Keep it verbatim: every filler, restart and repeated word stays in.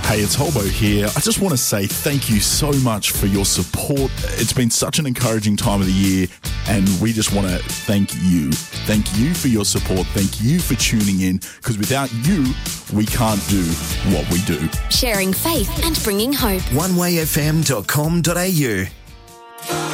Hey, it's Hobo here. I just want to say thank you so much for your support. It's been such an encouraging time of the year, and we just want to thank you. Thank you for your support. Thank you for tuning in, because without you, we can't do what we do. Sharing faith and bringing hope. one way f m dot com dot a u